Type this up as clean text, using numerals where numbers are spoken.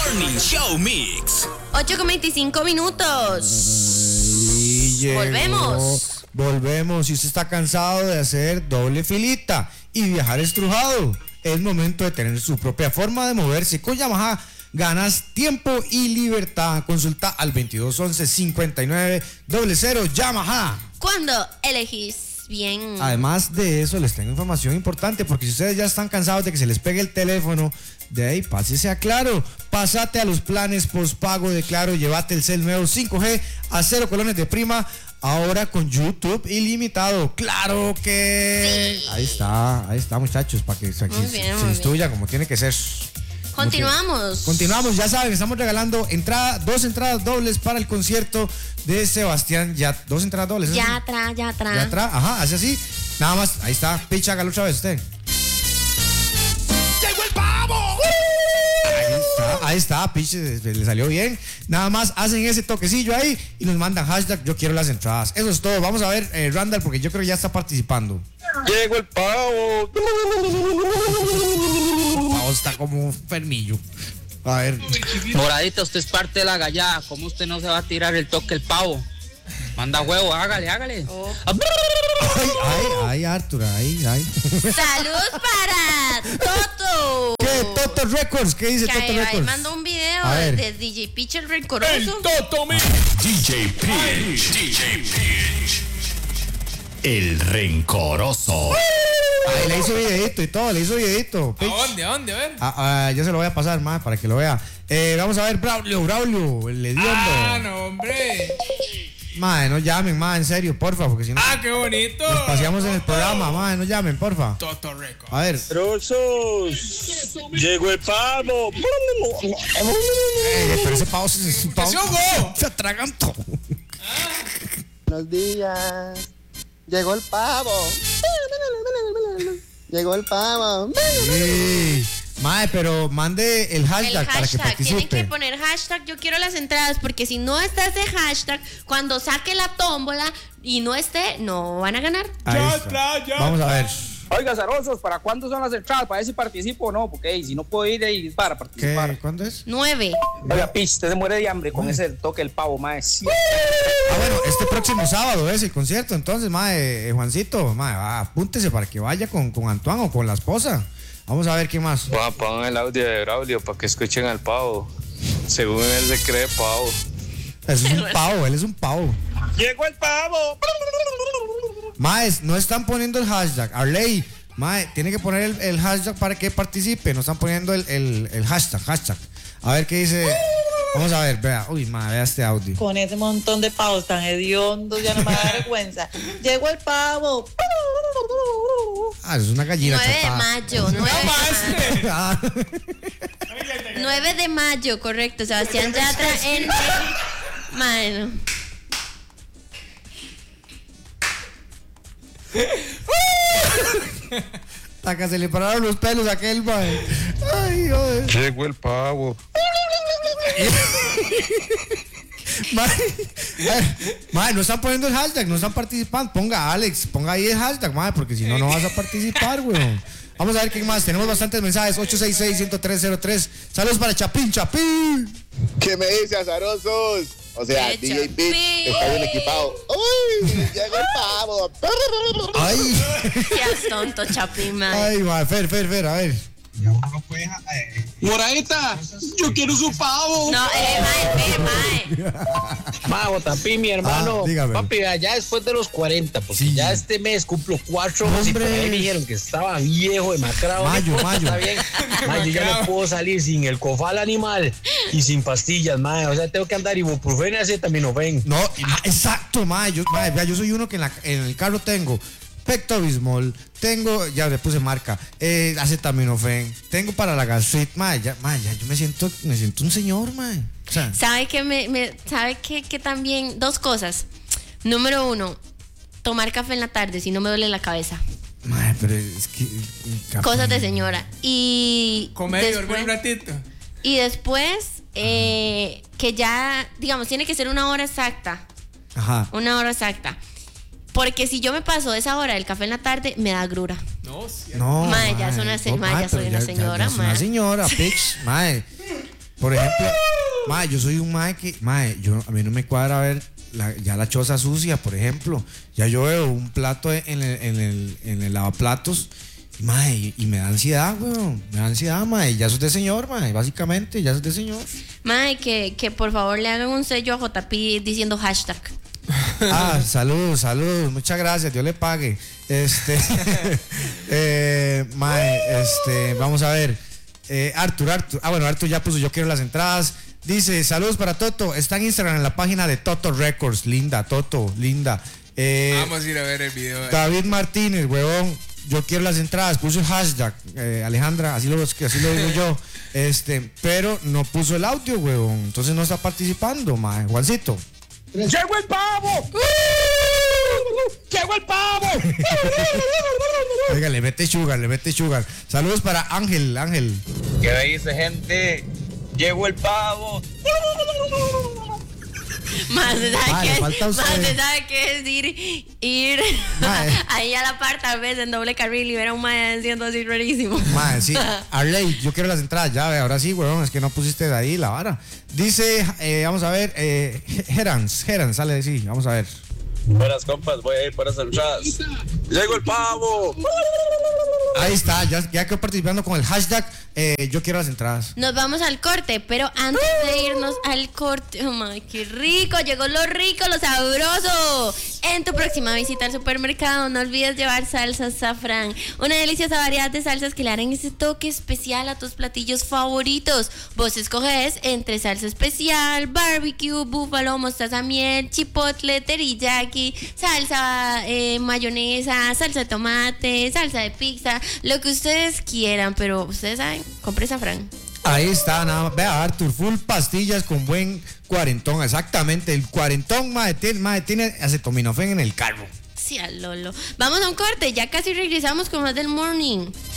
Morning Show Mix. 8:25 minutos. Volvemos. Si usted está cansado de hacer doble filita y viajar estrujado, es momento de tener su propia forma de moverse. Con Yamaha ganas tiempo y libertad. Consulta al 2211-5900 Yamaha. Cuando elegís bien. Además de eso, les tengo información importante, porque si ustedes ya están cansados de que se les pegue el teléfono, de ahí pásese a Claro. Pásate a los planes postpago de Claro. Llévate el cel nuevo 5G a 0 colones de prima. Ahora con YouTube ilimitado. ¡Claro que! Sí. Ahí está, muchachos, para que se instruya como tiene que ser. Continuamos, ya saben, estamos regalando dos entradas dobles para el concierto de Sebastián Yatra. Dos entradas dobles. Yatra. Ajá, hace así. Nada más, ahí está. Picha, hágalo otra vez usted. ¡Llegó el pavo! Ahí está, piche, le salió bien. Nada más hacen ese toquecillo ahí y nos mandan hashtag yo quiero las entradas. Eso es todo. Vamos a ver, Randall, porque yo creo que ya está participando. Llegó el pavo. El pavo está como un fermillo. A ver. Moradita, usted es parte de la gallada. ¿Cómo usted no se va a tirar el toque el pavo? Manda huevo, hágale. Oh. Ay, Arthur, ay. ¡Salud para Toto! ¿Qué? Toto Records, ¿qué dice Toto Records? Ahí mandó un video de DJ Pitch el Rencoroso. El Toto Mix. DJ Pitch. El Rencoroso. Ay, le hizo videito y todo, Pitch. ¿A dónde? A ver. Ya se lo voy a pasar más para que lo vea. Vamos a ver, Braulio, el hediondo. No, hombre. Madre, no llamen, madre, en serio, porfa, porque si no. Qué bonito. Nos paseamos en el programa, madre, no llamen, porfa. Toto Records. A ver. Trozos. Llegó el pavo. Pero ese pavo es un pavo. Se atragantó. Buenos días. Llegó el pavo. Sí. Madre, pero mande el hashtag para que participe. Tienen que poner hashtag yo quiero las entradas, porque si no está ese hashtag, cuando saque la tómbola y no esté, no van a ganar. Ya. Vamos a ver. Oiga, zarosos, ¿para cuándo son las entradas? ¿Para ver si participo o no? Porque si no puedo ir ahí para participar. ¿Cuándo es? 9. Oiga, Pitch, usted se muere de hambre con ese toque el pavo, mae. Bueno, este próximo sábado es el concierto, entonces, madre, Juancito, madre, apúntese para que vaya con Antoine o con la esposa. Vamos a ver qué más. Pongan el audio de Braulio para que escuchen al pavo. Según él se cree pavo. Él es un pavo. Llegó el pavo. Maes, no están poniendo el hashtag. Arley, mae, tiene que poner el hashtag para que participe. No están poniendo el hashtag. A ver qué dice. Vamos a ver, vea. Uy, mae, vea este audio. Con ese montón de pavos tan hediondos, ya no me da vergüenza. Llegó el pavo. Es una gallina 9 de chapada. mayo. 9 de mayo, correcto. Sebastián Yatra en... Mano. Hasta que se le pararon los pelos a aquel, mae. Ay, joder. Llegó el pavo. Mae, no están poniendo el hashtag, no están participando. Ponga Alex, ponga ahí el hashtag, mae, porque si no, no vas a participar, weón. Vamos a ver qué más. Tenemos bastantes mensajes. 866-10303. Saludos para Chapín. ¿Qué me dice, azarosos? O sea, DJ Pitch está bien equipado. ¡Uy! Llegó el pavo. Ay. Qué tonto, Chapín, man. Ay, mae, Fer, a ver. Moradita, yo quiero su pavo. No, mae. Mago, Tapi, mi hermano. Papi, ya después de los 40, porque ya este mes cumplo 4 años y por ahí me dijeron que estaba viejo, demacrado. Mayo. Está bien. Yo ya no puedo salir sin el cofal animal y sin pastillas, mae. O sea, tengo que andar ibuprofeno y acetaminofén. No, exacto, mae. Yo soy uno que en el carro tengo Pepto-Bismol, tengo, ya le puse marca, acetaminofén, tengo para la gastritis, yo me siento un señor, mae. O sea, ¿sabe que también? Dos cosas. Número 1, tomar café en la tarde, si no me duele la cabeza. Mae, pero es que cosas de señora. Y comer y dormir un ratito. Y después, que ya, digamos, tiene que ser una hora exacta. Ajá. Una hora exacta. Porque si yo me paso esa hora del café en la tarde, me da grura. No, mae, ya soy una señora, ya es una señora, bitch, mae. Por ejemplo, mae, yo soy un mae que, mae, a mí no me cuadra ver ya la choza sucia, por ejemplo. Ya yo veo un plato en el lavaplatos, mae, y me da ansiedad, weón. Me da ansiedad, mae. Ya sos de señor, mae. Básicamente, ya sos de señor. Mae, que por favor le hagan un sello a JP diciendo hashtag. Saludos. Muchas gracias. Dios le pague. Mae, vamos a ver. Arthur. Bueno, Arthur ya puso yo quiero las entradas. Dice, saludos para Toto. Está en Instagram en la página de Toto Records. Linda, Toto, linda. Vamos a ir a ver el video. David Martínez, huevón. Yo quiero las entradas. Puso el hashtag. Alejandra, así lo digo yo. Pero no puso el audio, huevón. Entonces no está participando, mae. Juancito. ¡Llegó el pavo! ¡Llegó el pavo! Oiga, le mete sugar. Saludos para Ángel. ¿Qué dice, gente? Llegó el pavo. Más sabe qué es ir ahí a la par tal vez en doble carril y ver a un mae haciendo así rarísimo. Mae, sí. Arley, yo quiero las entradas ya, ahora sí, weón, es que no pusiste de ahí la vara. Dice, vamos a ver, Herans, sale de sí, vamos a ver. Buenas compas, voy a ir por esas entradas. ¡Llegó el pavo! Ahí está, ya quedó participando con el hashtag yo quiero las entradas. Nos vamos al corte, pero antes de irnos al corte, oh my, qué rico, llegó lo rico, lo sabroso. En tu próxima visita al supermercado, no olvides llevar salsa Safran, una deliciosa variedad de salsas que le harán ese toque especial a tus platillos favoritos. Vos escoges entre salsa especial, barbecue, búfalo, mostaza, miel, chipotle, teriyaki, salsa mayonesa, salsa de tomate, salsa de pizza, lo que ustedes quieran, pero ustedes saben, compre Safran. Ahí está, nada más. Vea, Arthur, full pastillas con buen cuarentón. Exactamente, el cuarentón, tiene acetaminofén en el carro. Sí, a Lolo. Vamos a un corte, ya casi regresamos con más del morning.